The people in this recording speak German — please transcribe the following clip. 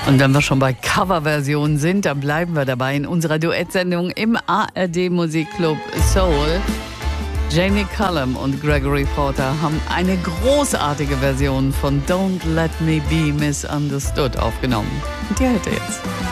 Und wenn wir schon bei Coverversionen sind, dann bleiben wir dabei in unserer Duettsendung im ARD Musikclub Soul. Jamie Cullum und Gregory Porter haben eine großartige Version von Don't Let Me Be Misunderstood aufgenommen. Und die hört ihr jetzt.